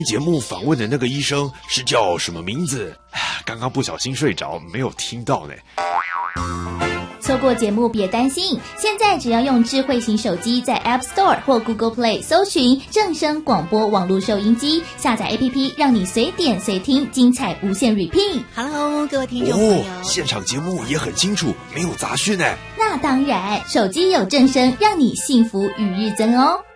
节目访问的那个医生是叫什么名字？刚刚不小心睡着，没有听到呢。 错过节目别担心，现在只要用智慧型手机在 App Store 或 Google Play 搜寻正声广播网络收音机，下载 APP， 让你随点随听，精彩无限 repeat。 Hello， 各位听众朋友， 现场节目也很清楚，没有杂讯呢。 那当然，手机有正声，让你幸福与日增哦。